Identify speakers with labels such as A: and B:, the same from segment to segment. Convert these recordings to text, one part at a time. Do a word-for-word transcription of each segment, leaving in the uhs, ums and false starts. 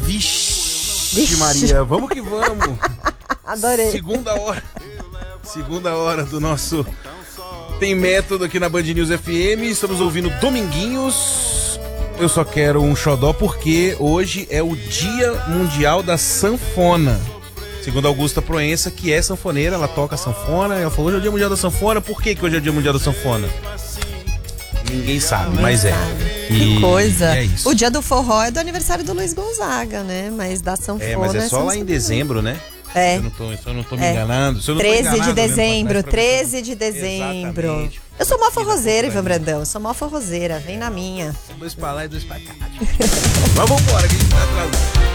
A: Vixe,
B: Vixe.
A: Maria, vamos que vamos.
B: Adorei.
A: Segunda hora. Segunda hora do nosso Tem Método aqui na Band News F M. Estamos ouvindo Dominguinhos. Eu só quero um xodó porque hoje é o Dia Mundial da Sanfona. Segundo a Augusta Proença, que é sanfoneira, ela toca sanfona. Ela falou, hoje é o Dia Mundial da Sanfona. Por que que hoje é o Dia Mundial da Sanfona? Ninguém sabe,
B: Ninguém
A: mas
B: sabe.
A: é.
B: Que
A: E
B: coisa.
A: é isso.
B: O dia do forró é do aniversário do Luiz Gonzaga, né? Mas da sanfona...
A: É, mas é só
B: essa
A: lá em
B: não
A: dezembro, né?
B: É.
A: Se eu não tô, se eu não tô me
B: É.
A: enganando. Se eu não tô
B: treze
A: enganado,
B: de
A: né,
B: dezembro,
A: pra- pra-
B: treze de dezembro.
A: Exatamente.
B: Eu sou mó forrozeira,
A: Aqui
B: Ivan
A: na
B: Brandão. Eu sou mó forrozeira. Vem na minha.
A: Dois pra lá e dois pra cá. Mas vambora, que a gente tá atrasado.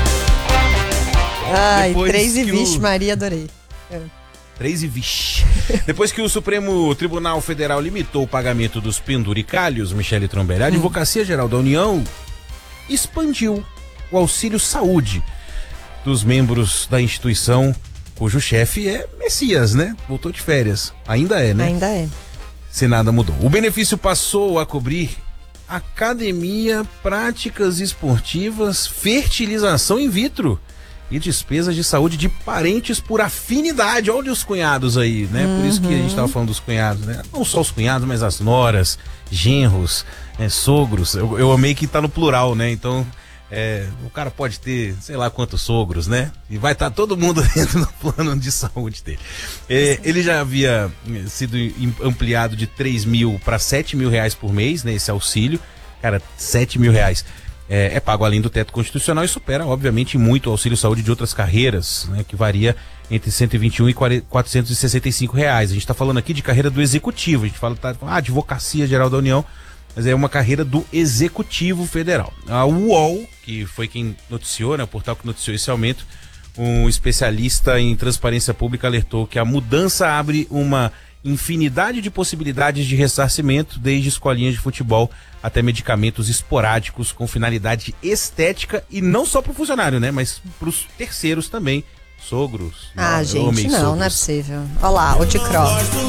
B: Ai,
A: Depois
B: três e
A: que
B: vixe,
A: o-
B: Maria, adorei.
A: Três e vixe. Depois que o Supremo Tribunal Federal limitou o pagamento dos penduricalhos, Michele Trombelli, a Advocacia Geral da União expandiu o auxílio saúde dos membros da instituição, cujo chefe é Messias, né? Voltou de férias. Ainda é, né?
B: Ainda é.
A: Se nada mudou. O benefício passou a cobrir academia, práticas esportivas, fertilização in vitro e despesas de saúde de parentes por afinidade. Olha os cunhados aí, né? Por isso que a gente tava falando dos cunhados, né? Não só os cunhados, mas as noras, genros, né? Sogros. Eu, eu amei que tá no plural, né? Então, é, o cara pode ter, sei lá quantos sogros, né? E vai estar todo mundo dentro do plano de saúde dele. É, ele já havia eh, sido im- ampliado de três mil para sete mil reais por mês, né? Esse auxílio. Cara, sete mil reais. É, é pago além do teto constitucional e supera, obviamente, muito o auxílio saúde de outras carreiras, né, que varia entre cento e vinte e um e quatrocentos e sessenta e cinco reais. A gente está falando aqui de carreira do executivo, a gente fala, tá, ah, Advocacia Geral da União, mas é uma carreira do Executivo Federal. A U O L, que foi quem noticiou, né, o portal que noticiou esse aumento, um especialista em transparência pública alertou que a mudança abre uma infinidade de possibilidades de ressarcimento, desde escolinhas de futebol até medicamentos esporádicos com finalidade estética e não só para o funcionário, né, mas para os terceiros também, sogros,
B: Ah,
A: não,
B: gente,
A: homens,
B: não,
A: sogros.
B: não é possível. Olha lá, o de Cross.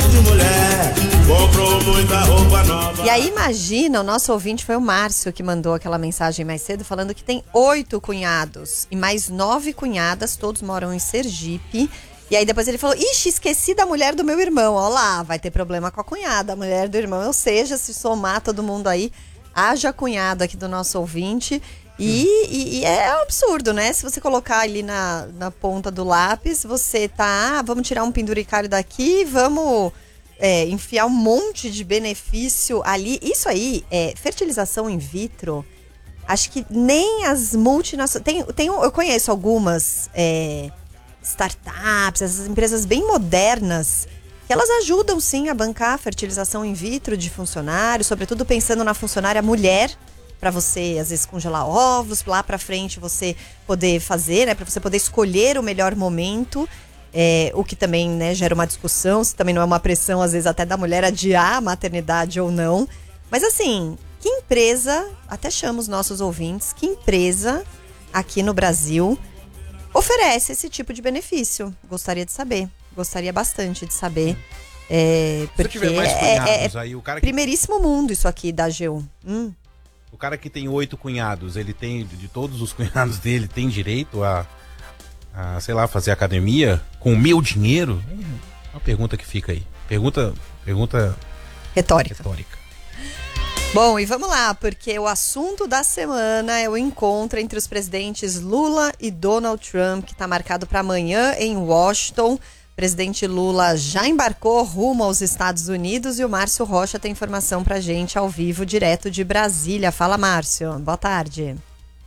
B: E aí imagina, o nosso ouvinte foi o Márcio que mandou aquela mensagem mais cedo falando que tem oito cunhados e mais nove cunhadas, todos moram em Sergipe. E aí depois ele falou, ixi, esqueci da mulher do meu irmão, ó lá, vai ter problema com a cunhada, a mulher do irmão, ou seja, se somar todo mundo aí, haja cunhado aqui do nosso ouvinte. E, e, e é absurdo, né? Se você colocar ali na, na ponta do lápis, você tá, ah, vamos tirar um penduricário daqui, vamos é, enfiar um monte de benefício ali. Isso aí, é fertilização in vitro, acho que nem as multinacionais... Tem, tem, eu conheço algumas é, startups, essas empresas bem modernas, que elas ajudam sim a bancar a fertilização in vitro de funcionários, sobretudo pensando na funcionária mulher, para você, às vezes, congelar ovos, lá para frente você poder fazer, né, para você poder escolher o melhor momento, é, o que também, né, gera uma discussão, se também não é uma pressão, às vezes, até da mulher adiar a maternidade ou não. Mas assim, que empresa, até chamo os nossos ouvintes, que empresa aqui no Brasil oferece esse tipo de benefício? Gostaria de saber, gostaria bastante de saber. É,
A: Se eu
B: porque
A: tiver mais
B: é,
A: cunhados,
B: é
A: aí o cara que
B: primeiríssimo mundo isso aqui da G U. Hum.
A: O cara que tem oito cunhados, ele tem, de todos os cunhados dele, tem direito a, a sei lá, fazer academia com o meu dinheiro? É uma pergunta que fica aí. Pergunta, pergunta
B: Retórica.
A: retórica.
B: Bom, e vamos lá, porque o assunto da semana é o encontro entre os presidentes Lula e Donald Trump, que está marcado para amanhã em Washington. O presidente Lula já embarcou rumo aos Estados Unidos e o Márcio Rocha tem informação pra gente ao vivo, direto de Brasília. Fala, Márcio. Boa tarde.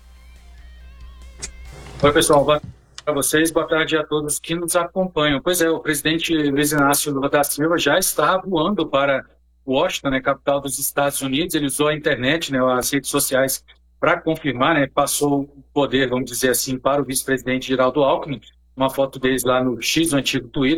C: Oi, pessoal. Boa tarde para vocês. Boa tarde a todos que nos acompanham. Pois é, o presidente Luiz Inácio Lula da Silva já está voando para Washington, né, capital dos Estados Unidos. Ele usou a internet, né, as redes sociais, para confirmar, né, passou o poder, vamos dizer assim, para o vice-presidente Geraldo Alckmin. Uma foto deles lá no X, o antigo Twitter.